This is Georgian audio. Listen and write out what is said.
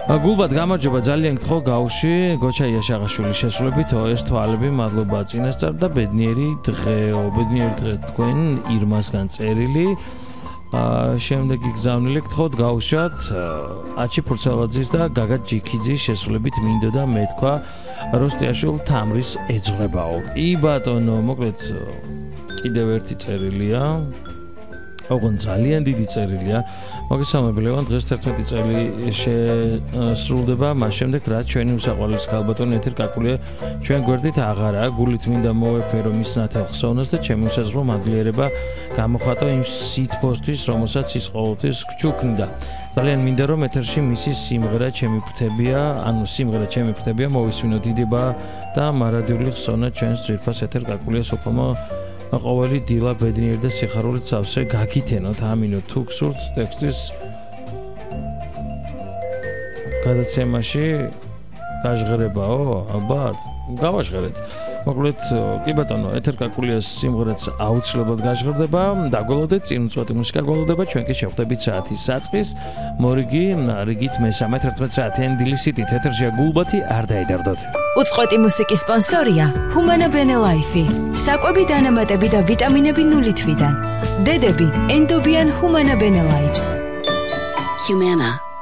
გულბად გამარჯობა ძალიან გთხოვ გავში გოჩა იაშაღაშვილის შესრულებით ეს თვალები მადლობა წინასწარ და ბედნიერი დღეო ბედნიერი დღე თქვენ ირმასგან წერილი შემდეგი გზავნილი გთხოვთ გავუშვათ აჩი ფურცელაძის და გაგა ჯიქიძის შესრულებით მინდოდა მეთქვა როსტიაშვილ თამრის ეძღვრებაო კი ბატონო მოკლედ კიდევ ერთი წერილია ოღონდ ძალიან დიდი წერილია მოგესალმები ლევან დღეს 11 წელი შესრულდება მას შემდეგ რაც ჩვენი უსაყვარლეს ქალბატონი ეთერ კაკულია ჩვენ გვერდით აღარა გულით მინდა მოვეფერო მის ნათელ ხსოვნას და ჩემი უსაზღვრო მადლიერება გამოხატო იმ სიტპოსტის რომელსაც ის ყოველთვის გჩუქნიდა ძალიან მინდა რომ ეთერში მისი სიმღერა ჩემი ფრთებია ანუ სიმღერა ჩემი ფრთებია მოვისმინო დიდება და მარადიული ხსოვნა ჩვენს ძვირფას ეთერ კაკულიას უფალმა ყოველი დილა ბედნიერი და სიხარულით სავსე გაგითენოთ ამინო თუ გსურთ ტექსტის გადაცემაში გაჟღერებაო ალბათ გავაჟღერეთ მოკლედ კი ბატონო ეთერ კაკულიას სიმღერაც აუცილებლად გაჟღერდება დაგველოდეთ წინ უწყვეტი მუსიკა გველოდება ჩვენ კი შევხვდებით საათის საწყის მორიგი რიგით მესამე 11 საათიან დილისით ეთერშია გულბათი არ დაიდარდოთ უწყვეტი მუსიკის სპონსორია ჰუმანა ბენელაიფი საკვები დანამატები და ვიტამინები 0 თვიდან დედები ენდობიან ჰუმანა ბენელაიფს Humana